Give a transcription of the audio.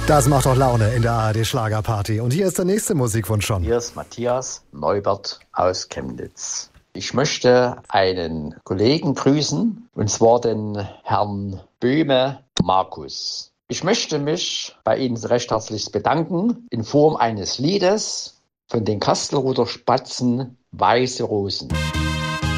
Das macht doch Laune in der ARD Schlagerparty. Und hier ist der nächste Musikwunsch schon. Hier ist Matthias Neubert aus Chemnitz. Ich möchte einen Kollegen grüßen, und zwar den Herrn Böhme Markus. Ich möchte mich bei Ihnen recht herzlich bedanken in Form eines Liedes von den Kastelruther Spatzen Weiße Rosen.